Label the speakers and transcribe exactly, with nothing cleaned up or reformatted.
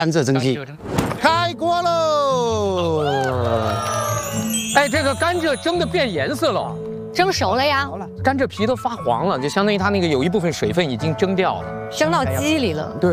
Speaker 1: 甘蔗蒸鸡，开锅喽！
Speaker 2: 哎，这个甘蔗蒸的变颜色了，
Speaker 3: 蒸熟了呀，
Speaker 2: 甘蔗皮都发黄了，就相当于它那个有一部分水分已经蒸掉了，
Speaker 3: 蒸到鸡里了。
Speaker 2: 对。